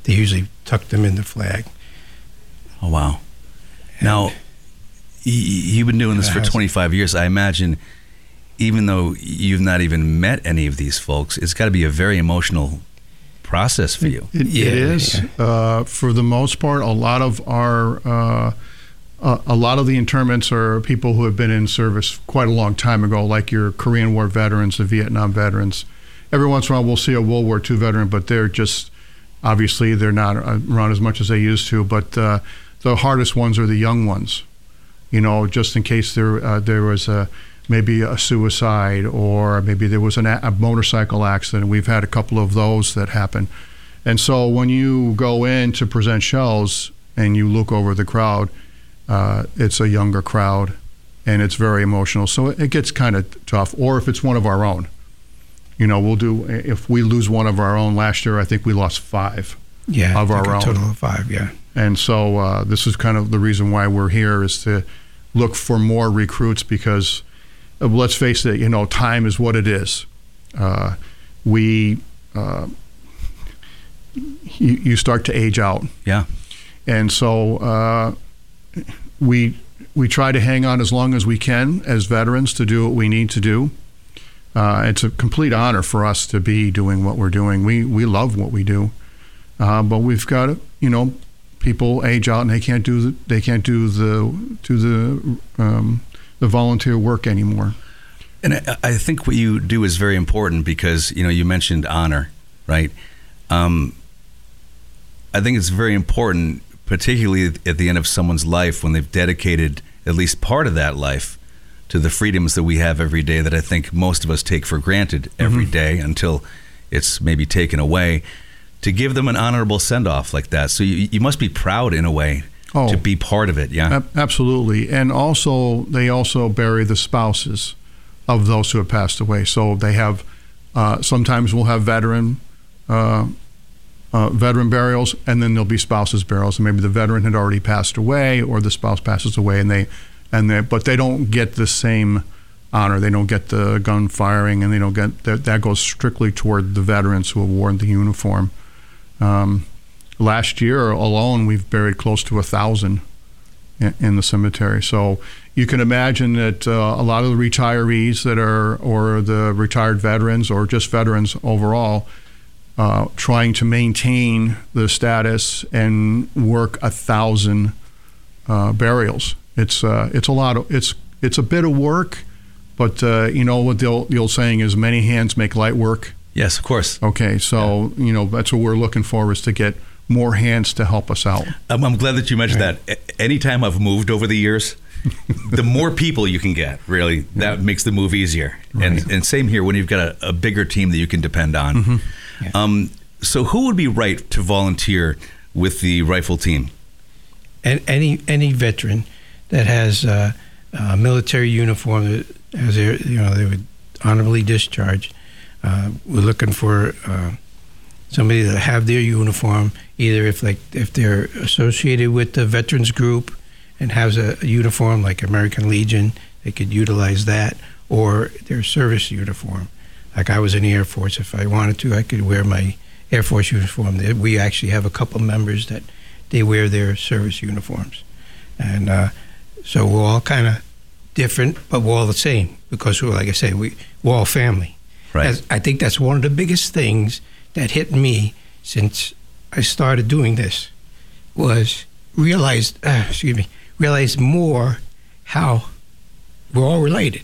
they usually tuck them in the flag. Oh, wow. Now, you've been doing this for 25 years. I imagine, even though you've not even met any of these folks, it's got to be a very emotional process for you. It is. Yeah. For the most part, a lot of the internments are people who have been in service quite a long time ago, like your Korean War veterans, the Vietnam veterans. Every once in a while, we'll see a World War II veteran, but they're just, obviously, they're not around as much as they used to. But the hardest ones are the young ones, just in case there was maybe a suicide, or maybe there was a motorcycle accident. We've had a couple of those that happen. And so when you go in to present shells and you look over the crowd, it's a younger crowd, and it's very emotional. So it gets kind of tough. Or if it's one of our own, if we lose one of our own. Last year, I think we lost 5 of our own. A total of 5, yeah. And so this is kind of the reason why we're here, is to look for more recruits, because let's face it, time is what it is. You start to age out. Yeah. And so we try to hang on as long as we can as veterans to do what we need to do. It's a complete honor for us to be doing what we're doing. We love what we do, but we've got to, people age out and they can't do the volunteer work anymore. And I think what you do is very important, because you mentioned honor, right? I think it's very important, particularly at the end of someone's life, when they've dedicated at least part of that life to the freedoms that we have every day, that I think most of us take for granted every day until it's maybe taken away, to give them an honorable send-off like that. So you must be proud, in a way, to be part of it. Yeah, absolutely. And they also bury the spouses of those who have passed away. So they have, sometimes we'll have veteran burials, and then there'll be spouses burials, and maybe the veteran had already passed away, or the spouse passes away, but they don't get the same honor. They don't get the gun firing, and they don't get that goes strictly toward the veterans who have worn the uniform. Last year alone, we've buried close to 1,000 in the cemetery. So you can imagine that a lot of the retirees or the retired veterans, or just veterans overall, trying to maintain the status and work 1,000 burials. It's a lot of it's a bit of work, but what the old saying is, many hands make light work. Yes, of course. Okay, so that's what we're looking for, is to get more hands to help us out. I'm glad that you mentioned that. Anytime I've moved over the years, the more people you can get, really, that makes the move easier. Right. And same here, when you've got a bigger team that you can depend on. Mm-hmm. Yeah. So who would be right to volunteer with the rifle team? And any veteran that has a military uniform, that has they would honorably discharge. We're looking for somebody that have their uniform, either if they're associated with the veterans group and has a uniform like American Legion, they could utilize that, or their service uniform. Like I was in the Air Force. If I wanted to, I could wear my Air Force uniform. We actually have a couple members that they wear their service uniforms. And so we're all kind of different, but we're all the same, because like I say, we're all family. Right. I think that's one of the biggest things that hit me since I started doing this, was realize more how we're all related.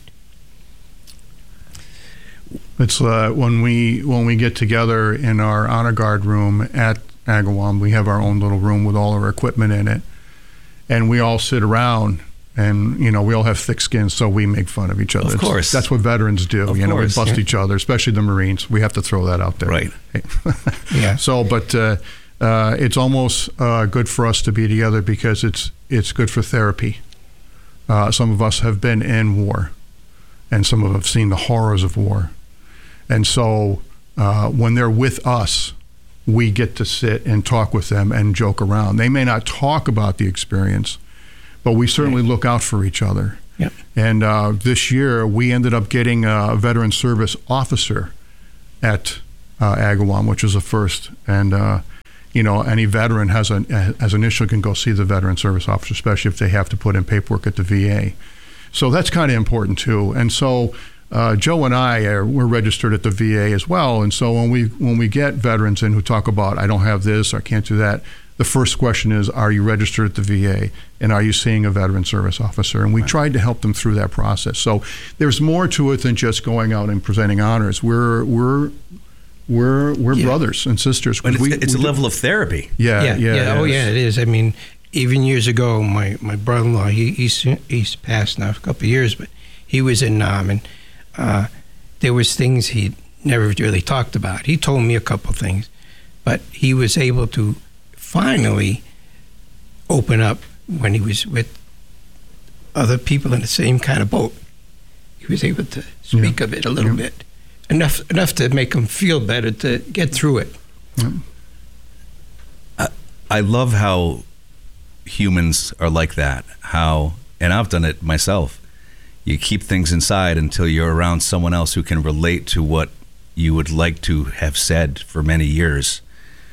It's when we get together in our honor guard room at Agawam, we have our own little room with all our equipment in it, and we all sit around, and we all have thick skins, so we make fun of each other. Of course, that's what veterans do. We bust each other, especially the Marines. We have to throw that out there, right? Yeah. So, but it's almost good for us to be together, because it's good for therapy. Some of us have been in war, and some of us have seen the horrors of war. And so when they're with us, we get to sit and talk with them and joke around. They may not talk about the experience, but we certainly look out for each other. Yep. And this year, we ended up getting a veteran service officer at Agawam, which was a first. And any veteran has an issue can go see the veteran service officer, especially if they have to put in paperwork at the VA. So that's kind of important too. And so Joe and we're registered at the VA as well. And so when we get veterans in who talk about, I don't have this, or I can't do that, the first question is, are you registered at the VA, and are you seeing a veteran service officer? And we tried to help them through that process. So there's more to it than just going out and presenting honors. We're brothers and sisters. But it's a level of therapy. Yeah. Oh, yeah, it is. I mean, even years ago, my brother-in-law, he's passed now for a couple of years, but he was in Nam, and there was things he never really talked about. He told me a couple of things, but he was able to finally open up when he was with other people in the same kind of boat. He was able to speak of it a little bit. Enough to make him feel better, to get through it. I love how humans are like that. And I've done it myself. You keep things inside until you're around someone else who can relate to what you would like to have said for many years.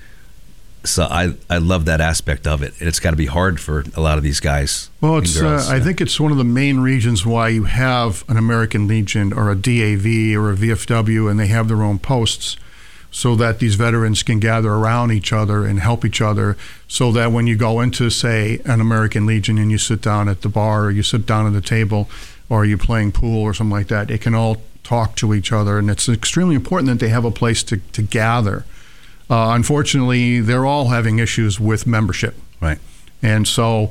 So I love that aspect of it. It's got to be hard for a lot of these guys. Well, I think it's one of the main reasons why you have an American Legion or a DAV or a VFW, and they have their own posts, so that these veterans can gather around each other and help each other, so that when you go into, say, an American Legion and you sit down at the bar, or you sit down at the table, or you're playing pool or something like that, they can all talk to each other. And it's extremely important that they have a place to gather. Unfortunately, they're all having issues with membership. Right. And so,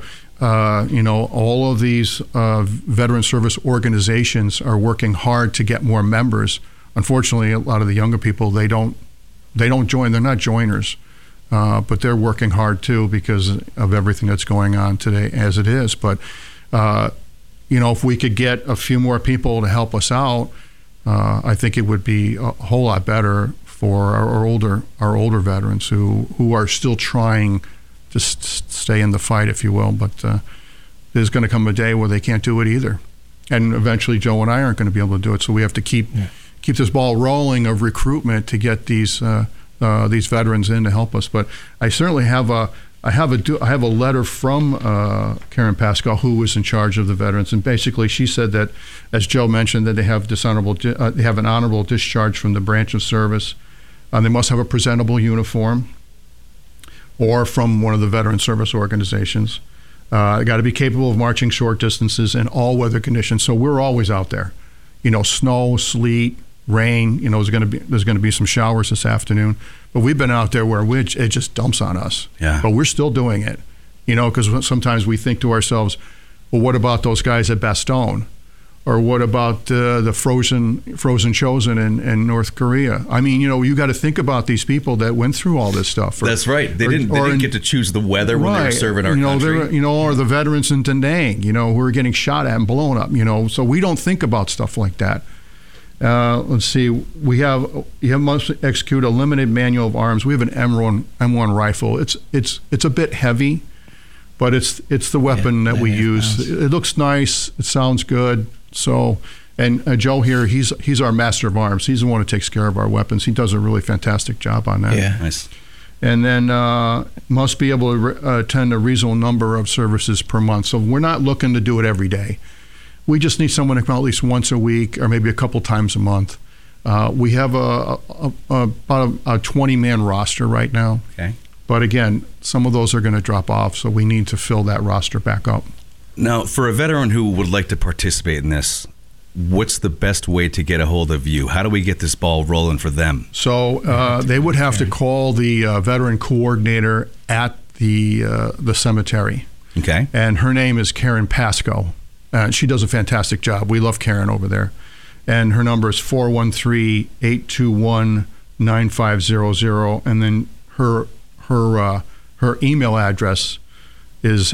all of these veteran service organizations are working hard to get more members. Unfortunately, a lot of the younger people, they don't join. They're not joiners, but they're working hard too because of everything that's going on today as it is. But, if we could get a few more people to help us out, I think it would be a whole lot better for our older veterans who are still trying to stay in the fight, if you will. But there's going to come a day where they can't do it either, and eventually Joe and I aren't going to be able to do it. So we have to keep this ball rolling of recruitment to get these veterans in to help us. But I certainly have a letter from Karen Pascal, who was in charge of the veterans, and basically she said that, as Joe mentioned, that they have an honorable discharge from the branch of service. They must have a presentable uniform, or from one of the veteran service organizations. They got to be capable of marching short distances in all weather conditions. So we're always out there, snow, sleet, rain. There's going to be some showers this afternoon, but we've been out there where it just dumps on us. Yeah. But we're still doing it, because sometimes we think to ourselves, well, what about those guys at Bastogne? Or what about the frozen chosen in North Korea? I mean, you got to think about these people that went through all this stuff. That's right. They didn't get to choose the weather when they were serving our country. Or the veterans in Da Nang, who are getting shot at and blown up. So we don't think about stuff like that. Let's see. You must execute a limited manual of arms. We have an M1 rifle. It's a bit heavy, but it's the weapon that we use. It looks nice. It sounds good. So, and Joe here, he's our master of arms. He's the one who takes care of our weapons. He does a really fantastic job on that. Yeah, nice. And then must be able to attend a reasonable number of services per month. So we're not looking to do it every day. We just need someone to come out at least once a week, or maybe a couple times a month. We have about a 20-man roster right now. Okay. But again, some of those are going to drop off, so we need to fill that roster back up. Now, for a veteran who would like to participate in this, what's the best way to get a hold of you? How do we get this ball rolling for them? So they would have to call the veteran coordinator at the cemetery. Okay. And her name is Karen Pasco. She does a fantastic job. We love Karen over there. And her number is 413-821-9500. And then her email address is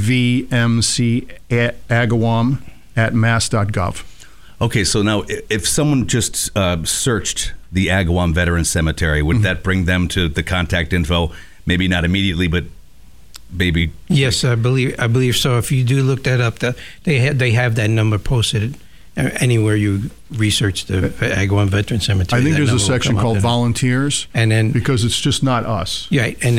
mvmcagawam@mass.gov. Okay, so now if someone just searched the Agawam Veteran Cemetery, would that bring them to the contact info? Maybe not immediately, but maybe. Yes, I believe so. If you do look that up, they have that number posted anywhere you research the Agawam Veteran Cemetery. I think there's a section called volunteers, and then because it's just not us. Yeah, and